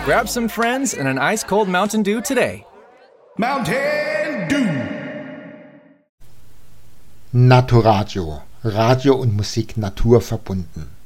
Grab some friends and an ice-cold Mountain Dew today. Mountain Dew. Naturadio. Radio und Musik naturverbunden.